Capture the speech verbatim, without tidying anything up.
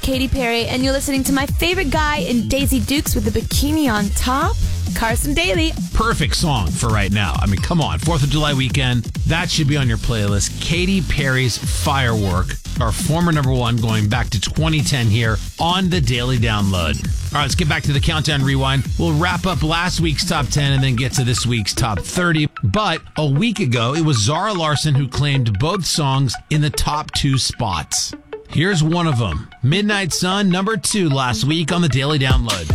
Katy Perry, and you're listening to my favorite guy in Daisy Dukes with the bikini on top, Carson Daly. Perfect song for right now. I mean, come on. fourth of July weekend. That should be on your playlist. Katy Perry's Firework, our former number one, going back to twenty ten here on the Daily Download. All right, let's get back to the Countdown Rewind. We'll wrap up last week's top ten and then get to this week's top thirty. But a week ago, it was Zara Larsson who claimed both songs in the top two spots. Here's one of them. Midnight Sun, number two last week on the Daily Download.